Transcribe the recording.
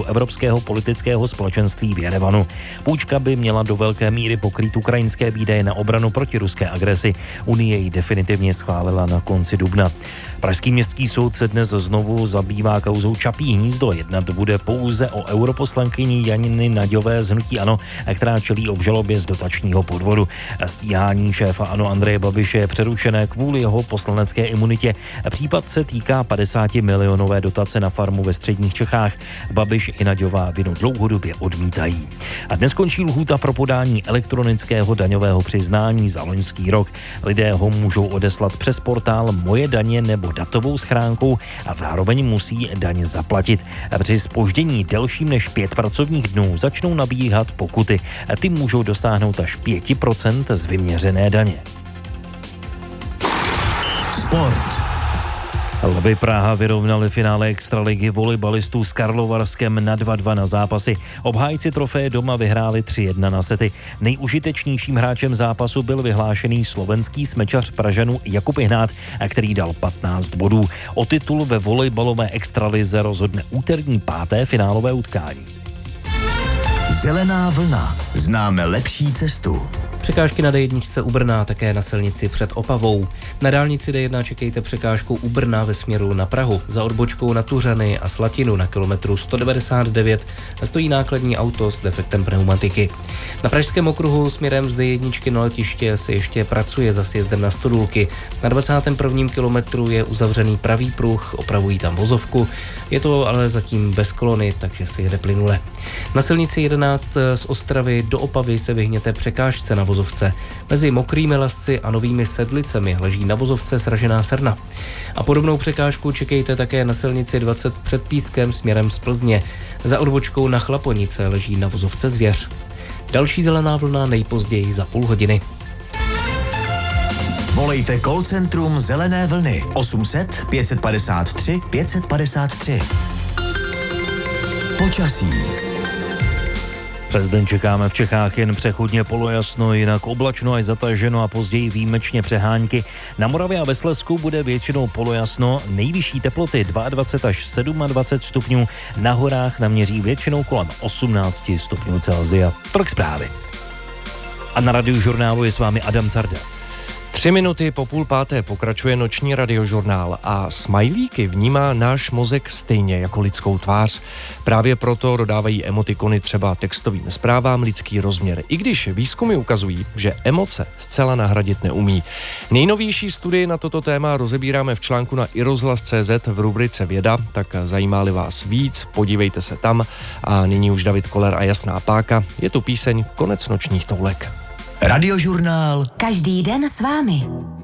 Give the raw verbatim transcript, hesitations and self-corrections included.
Evropského politického společenství v Jerevanu. Půjčka by měla do velké míry pokrýt ukrajinské výdaje na obranu proti ruské agresi. Unie ji definitivně schválila na konci dubna. Pražský městský soud se dnes znovu zabývá kauzou Čapí hnízdo. Jednat bude pouze o europoslankyni Janiny Naďové z hnutí ANO, která čelí obžalobě z dotačního podvodu. Stíhání šéfa ANO Andreje Babiše je přerušené kvůli jeho poslanecké imunitě. Případ se týká padesátimilionové dotace na farmu ve středních Čechách. Babiš i Naďová vinu dlouhodobě odmítají. A dnes končí lhůta pro podání elektronického daňového přiznání za loňský rok. Lidé ho můžou odeslat přes portál Moje daně nebo datovou schránkou a zároveň musí daň zaplatit. Při zpoždění delším než pět pracovních dnů začnou nabíhat pokuty. Ty můžou dosáhnout až pět procent z vyměřené daně. Sport. Lvy Praha vyrovnali finále extraligy volejbalistů s Karlovarskem na dva dva na zápasy. Obhájci trofeje doma vyhráli tři jedna na sety. Nejužitečnějším hráčem zápasu byl vyhlášený slovenský smečař Pražanů Jakub Ihnát, který dal patnáct bodů. O titul ve volejbalové extralize rozhodne úterní páté finálové utkání. Zelená vlna. Známe lepší cestu. Překážky na D jedna u Brna, také na silnici před Opavou. Na dálnici D jedna čekejte překážku u Brna ve směru na Prahu. Za odbočkou na Tuřany a Slatinu na kilometru sto devadesát devět stojí nákladní auto s defektem pneumatiky. Na pražském okruhu směrem z D jedna na letiště se ještě pracuje za sjezdem na Stodůlky. Na dvacátém prvním kilometru je uzavřený pravý pruh, opravují tam vozovku. Je to ale zatím bez kolony, takže se jede plynule. Na silnici jedenáct z Ostravy do Opavy se vyhněte překážce na vozovce. Mezi Mokrými Lasci a Novými Sedlicemi leží na vozovce sražená srna. A podobnou překážku čekejte také na silnici dvacet před Pískem směrem z Plzně. Za odbočkou na Chlaponice leží na vozovce Zvěř. Další zelená vlna nejpozději za půl hodiny. Volejte call centrum Zelené vlny osm set pět padesát tři pět padesát tři. Počasí. Přes den čekáme v Čechách jen přechodně polojasno, jinak oblačno až zataženo a později výjimečně přehánky. Na Moravě a ve Slezsku bude většinou polojasno, nejvyšší teploty dvacet dva až dvacet sedm stupňů, na horách naměří většinou kolem osmnáct stupňů Celsia. Tolik zprávy. A na Radiožurnálu je s vámi Adam Carda. Tři minuty po půl páté pokračuje noční radiožurnál a smajlíky vnímá náš mozek stejně jako lidskou tvář. Právě proto dodávají emotikony třeba textovým zprávám lidský rozměr, i když výzkumy ukazují, že emoce zcela nahradit neumí. Nejnovější studii na toto téma rozebíráme v článku na i rozhlas tečka cé zet v rubrice Věda, tak zajímá-li vás víc, podívejte se tam. A nyní už David Koller a Jasná páka, je tu píseň Konec nočních toulek. Radiožurnál. Každý den s vámi.